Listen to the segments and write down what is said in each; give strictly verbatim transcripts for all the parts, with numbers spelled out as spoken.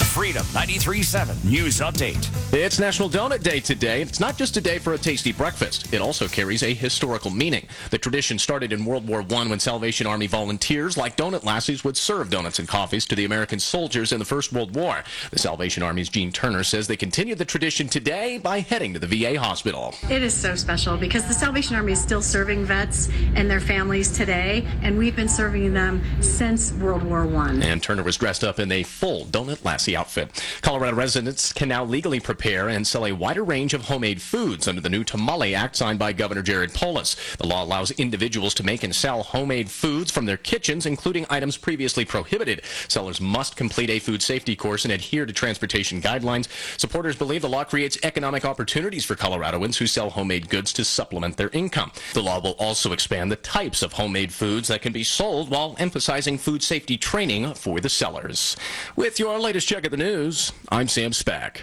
Freedom ninety-three point seven News Update. It's National Donut Day today. It's not just a day for a tasty breakfast. It also carries a historical meaning. The tradition started in World War One when Salvation Army volunteers like donut lassies would serve donuts and coffees to the American soldiers in the First World War. The Salvation Army's Gene Turner says they continue the tradition today by heading to the V A hospital. It is so special because the Salvation Army is still serving vets and their families today, and we've been serving them since World War One. And Turner was dressed up in a full donut lassie outfit. Colorado residents can now legally prepare and sell a wider range of homemade foods under the new Tamale Act signed by Governor Jared Polis. The law allows individuals to make and sell homemade foods from their kitchens, including items previously prohibited. Sellers must complete a food safety course and adhere to transportation guidelines. Supporters believe the law creates economic opportunities for Coloradoans who sell homemade goods to supplement their income. The law will also expand the types of homemade foods that can be sold while emphasizing food safety training for the sellers. With your latest check of the news, I'm Sam Spack.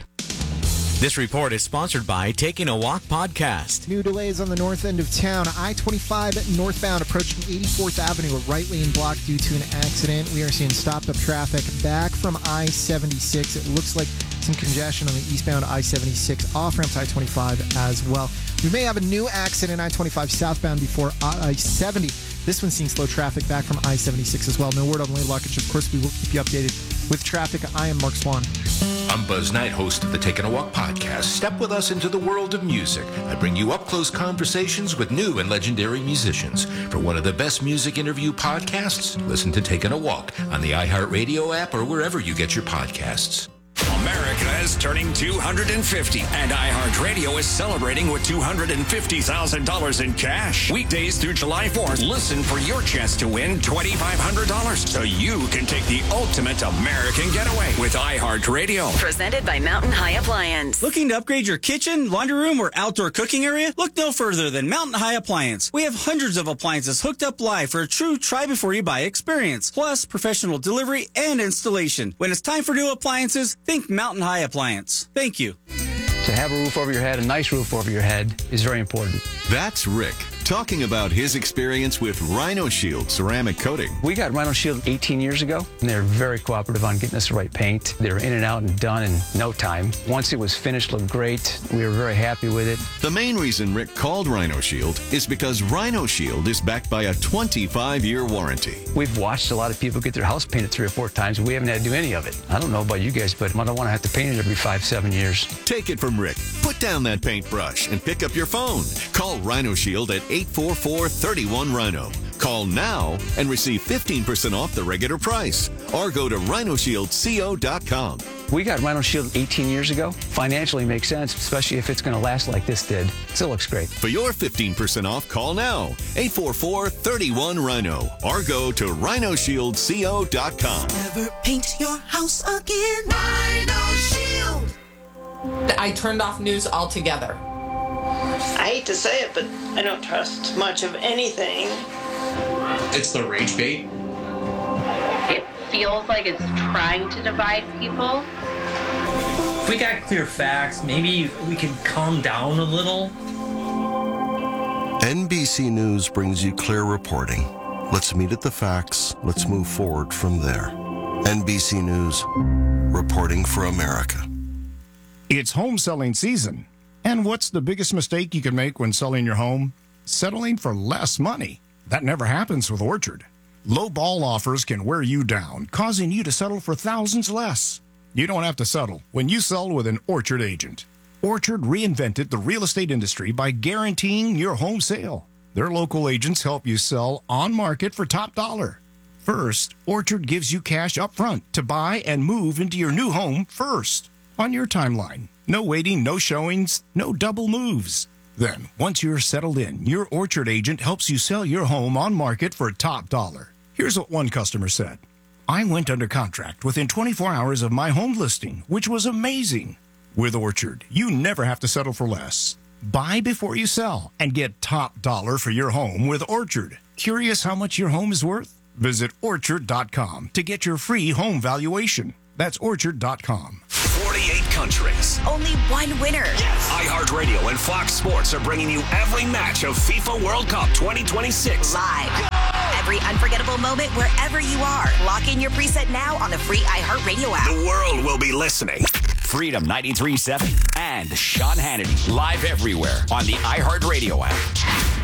This report is sponsored by Taking a Walk Podcast. New delays on the north end of town. I twenty-five northbound approaching eighty-fourth Avenue, a right lane blocked due to an accident. We are seeing stopped up traffic back from I seventy-six. It looks like some congestion on the eastbound I seventy-six off-ramp to I twenty-five as well. We may have a new accident I twenty-five southbound before I seventy. This one's seeing slow traffic back from I seventy-six as well. No word on lane blockage. Of course, we will keep you updated with traffic. I am Mark Swan. I'm Buzz Knight, host of the Taking a Walk podcast. Step with us into the world of music. I bring you up-close conversations with new and legendary musicians. For one of the best music interview podcasts, listen to Taking a Walk on the iHeartRadio app or wherever you get your podcasts. America is turning two hundred fifty, and iHeartRadio is celebrating with two hundred fifty thousand dollars in cash. Weekdays through July fourth, listen for your chance to win twenty-five hundred dollars so you can take the ultimate American getaway with iHeartRadio. Presented by Mountain High Appliance. Looking to upgrade your kitchen, laundry room, or outdoor cooking area? Look no further than Mountain High Appliance. We have hundreds of appliances hooked up live for a true try-before-you-buy experience, plus professional delivery and installation. When it's time for new appliances, think Mountain High Appliance. Thank you. To have a roof over your head, a nice roof over your head, is very important. That's Rick talking about his experience with Rhino Shield ceramic coating. We got Rhino Shield eighteen years ago, and they're very cooperative on getting us the right paint. They were in and out and done in no time. Once it was finished, looked great. We were very happy with it. The main reason Rick called Rhino Shield is because Rhino Shield is backed by a twenty-five year warranty. We've watched a lot of people get their house painted three or four times, and we haven't had to do any of it. I don't know about you guys, but I don't want to have to paint it every five, seven years. Take it from Rick. Put down that paintbrush and pick up your phone. Call Rhino Shield at eight four four, three one, Rhino. Call now and receive fifteen percent off the regular price. Or go to rhino shield co dot com. We got Rhino Shield eighteen years ago. Financially makes sense, especially if it's going to last like this did. Still looks great. For your fifteen percent off, call now. eight four four, three one, Rhino. Or go to rhino shield co dot com. Never paint your house again. Rhino Shield. I turned off news altogether. I hate to say it, but I don't trust much of anything. It's the rage bait. It feels like it's trying to divide people. If we got clear facts, maybe we could calm down a little. N B C News brings you clear reporting. Let's meet at the facts. Let's move forward from there. N B C News, reporting for America. It's home selling season. And what's the biggest mistake you can make when selling your home? Settling for less money. That never happens with Orchard. Low ball offers can wear you down, causing you to settle for thousands less. You don't have to settle when you sell with an Orchard agent. Orchard reinvented the real estate industry by guaranteeing your home sale. Their local agents help you sell on market for top dollar. First, Orchard gives you cash up front to buy and move into your new home first. On your timeline. No waiting, no showings, no double moves. Then, once you're settled in, your Orchard agent helps you sell your home on market for top dollar. Here's what one customer said. I went under contract within twenty-four hours of my home listing, which was amazing. With Orchard, you never have to settle for less. Buy before you sell and get top dollar for your home with Orchard. Curious how much your home is worth? Visit orchard dot com to get your free home valuation. That's orchard dot com. forty-eight countries. Only one winner. Yes! iHeartRadio and Fox Sports are bringing you every match of FIFA World Cup twenty twenty-six. Live. Go! At every unforgettable moment wherever you are. Lock in your preset now on the free iHeartRadio app. The world will be listening. Freedom ninety-three point seven and Sean Hannity live everywhere on the iHeartRadio app.